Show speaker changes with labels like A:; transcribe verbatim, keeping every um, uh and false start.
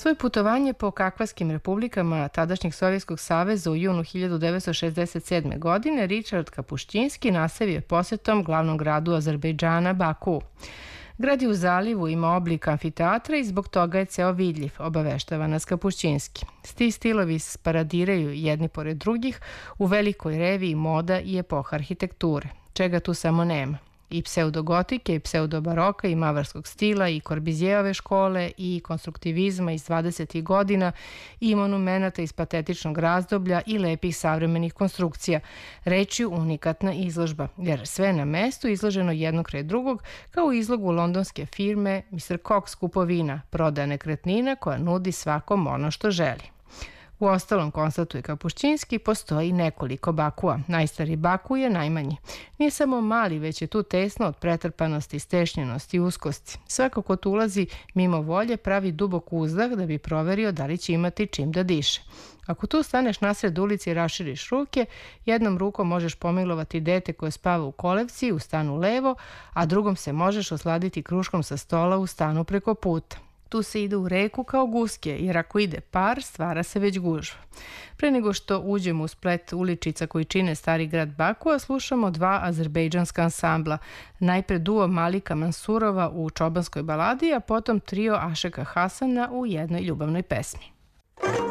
A: Svoje putovanje po Kavkazskim republikama tadašnjeg Sovjetskog saveza u junu hiljadu devetsto šezdeset sedme. godine Richard Kapušćinski nastavio je posjetom glavnom gradu Azerbejdžana Bakuu. Grad je u zalivu, ima oblik amfiteatra i zbog toga je ceo vidljiv, obaveštava nas Kapušćinski. Sti stilovi sparadiraju jedni pored drugih u velikoj reviji moda i epoha arhitekture. Čega tu samo nema. I pseudogotike, i pseudobaroka, i mavarskog stila, i Korbizijeve škole, i konstruktivizma iz dvadesetih godina, i monumenata iz patetičnog razdoblja i lepih savremenih konstrukcija. Rečju unikatna izložba, jer sve na mestu izloženo jedno kraj drugog, kao u izlogu londonske firme mister Cox kupovina, prodaja nekretnina koja nudi svakom ono što želi. U ostalom, konstatuje Kapušćinski, postoji nekoliko Bakua. Najstariji Baku je najmanji. Nije samo mali, već je tu tesno od pretrpanosti, stešnjenosti i uskosti. Svako ko tu ulazi mimo volje pravi dubok uzdah da bi proverio da li će imati čim da diše. Ako tu staneš nasred ulici i raširiš ruke, jednom rukom možeš pomilovati dete koje spava u kolevci u stanu levo, a drugom se možeš osladiti kruškom sa stola u stanu preko puta. Tu se ide u reku kao guske, jer ako ide par, stvara se već gužva. Pre nego što uđemo u splet uličica koji čine stari grad Bakua, slušamo dva azerbejdžanska ansambla. Najpre duo Malika Mansurova u čobanskoj baladi, a potom trio Ašeka Hasana u jednoj ljubavnoj pesmi.